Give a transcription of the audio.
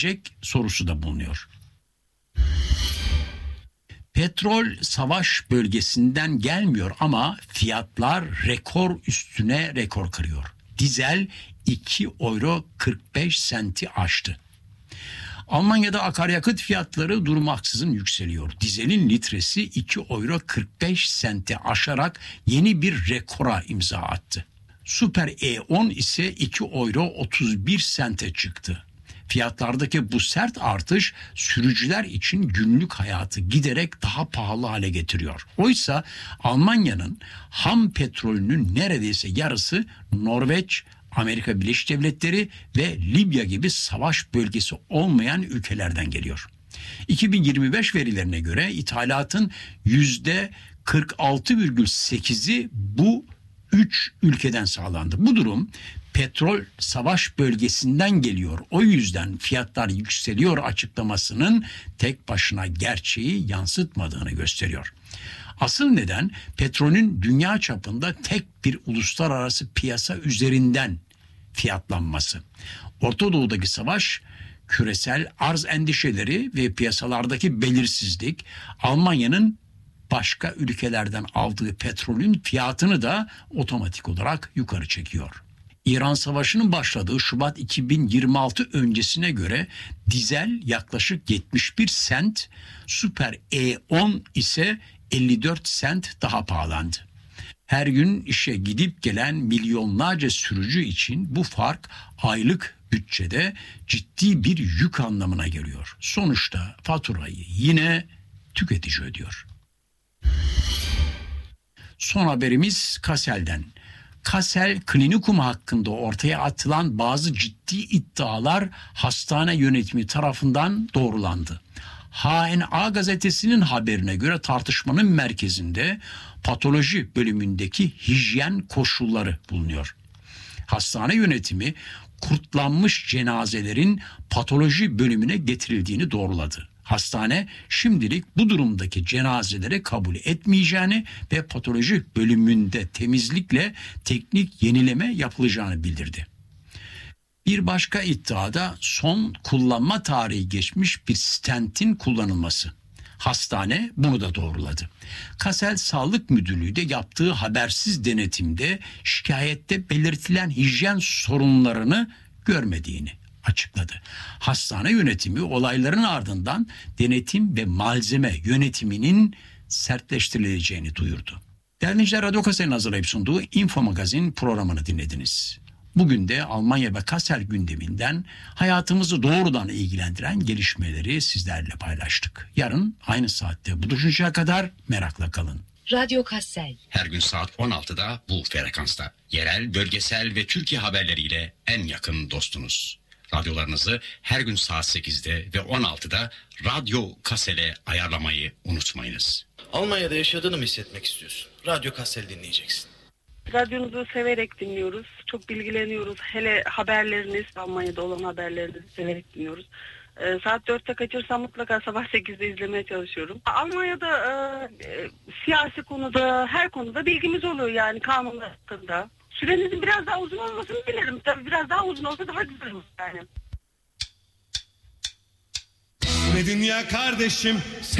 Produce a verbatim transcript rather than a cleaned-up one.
sorusu da bulunuyor. Petrol savaş bölgesinden gelmiyor ama fiyatlar rekor üstüne rekor kırıyor. Dizel iki euro kırk beş senti aştı. Almanya'da akaryakıt fiyatları durmaksızın yükseliyor. Dizelin litresi iki euro kırk beş senti aşarak yeni bir rekora imza attı. Super E on ise iki euro otuz bir sente çıktı. Fiyatlardaki bu sert artış sürücüler için günlük hayatı giderek daha pahalı hale getiriyor. Oysa Almanya'nın ham petrolünün neredeyse yarısı Norveç, Amerika Birleşik Devletleri ve Libya gibi savaş bölgesi olmayan ülkelerden geliyor. iki bin yirmi beş verilerine göre ithalatın yüzde kırk altı virgül sekizi bu üç ülkeden sağlandı. Bu durum petrol savaş bölgesinden geliyor, o yüzden fiyatlar yükseliyor açıklamasının tek başına gerçeği yansıtmadığını gösteriyor. Asıl neden petrolün dünya çapında tek bir uluslararası piyasa üzerinden fiyatlanması. Orta Doğu'daki savaş, küresel arz endişeleri ve piyasalardaki belirsizlik Almanya'nın başka ülkelerden aldığı petrolün fiyatını da otomatik olarak yukarı çekiyor. İran Savaşı'nın başladığı Şubat iki bin yirmi altı öncesine göre dizel yaklaşık yetmiş bir sent, Super E on ise elli dört sent daha pahalandı. Her gün işe gidip gelen milyonlarca sürücü için bu fark aylık bütçede ciddi bir yük anlamına geliyor. Sonuçta faturayı yine tüketici ödüyor. Son haberimiz Kassel'den. Kassel Klinikum hakkında ortaya atılan bazı ciddi iddialar hastane yönetimi tarafından doğrulandı. H N A gazetesinin haberine göre tartışmanın merkezinde patoloji bölümündeki hijyen koşulları bulunuyor. Hastane yönetimi kurtlanmış cenazelerin patoloji bölümüne getirildiğini doğruladı. Hastane şimdilik bu durumdaki cenazeleri kabul etmeyeceğini ve patoloji bölümünde temizlikle teknik yenileme yapılacağını bildirdi. Bir başka iddiada son kullanma tarihi geçmiş bir stentin kullanılması. Hastane bunu da doğruladı. Kassel Sağlık Müdürlüğü de yaptığı habersiz denetimde şikayette belirtilen hijyen sorunlarını görmediğini açıkladı. Hastane yönetimi olayların ardından denetim ve malzeme yönetiminin sertleştirileceğini duyurdu. Değerli dinleyiciler, Radyo Kassel'in hazırlayıp sunduğu Info Magazin programını dinlediniz. Bugün de Almanya ve Kassel gündeminden hayatımızı doğrudan ilgilendiren gelişmeleri sizlerle paylaştık. Yarın aynı saatte buluşuncaya kadar merakla kalın. Radyo Kassel. Her gün saat on altıda bu frekansta. Yerel, bölgesel ve Türkiye haberleriyle en yakın dostunuz. Radyolarınızı her gün saat sekizde ve on altıda Radyo Kassel'e ayarlamayı unutmayınız. Almanya'da yaşadığını mı hissetmek istiyorsun? Radyo Kassel dinleyeceksin. Radyonuzu severek dinliyoruz. Çok bilgileniyoruz. Hele haberleriniz, Almanya'da olan haberlerinizi severek dinliyoruz. Ee, saat dörtte kaçırsam mutlaka sabah sekizde izlemeye çalışıyorum. Almanya'da e, e, siyasi konuda, her konuda bilgimiz oluyor yani kanunlar hakkında. Sürenizin biraz daha uzun olmasını dilerim. Tabii biraz daha uzun olsa daha güzel olur yani. Ne dünya kardeşim sen